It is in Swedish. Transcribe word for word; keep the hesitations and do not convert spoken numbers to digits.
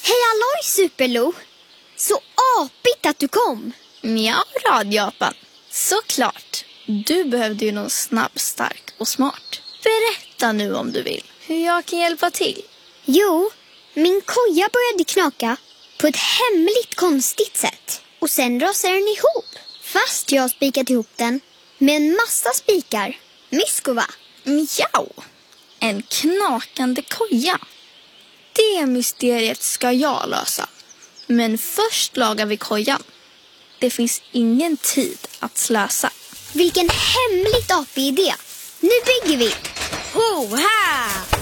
Hej halloj Superlo! Så apigt att du kom. Ja, radioapan. Såklart. Du behövde ju någon snabb, stark och smart. Berätta nu om du vill hur jag kan hjälpa till. Jo, min koja började knaka på ett hemligt konstigt sätt. Och sen rasade den ihop. Fast jag har spikat ihop den med en massa spikar. Miskova. Mjau. En knakande koja. Det mysteriet ska jag lösa. Men först lagar vi kojan. Det finns ingen tid att slösa. Vilken hemligt apig idé. Nu bygger vi. Ho-ha!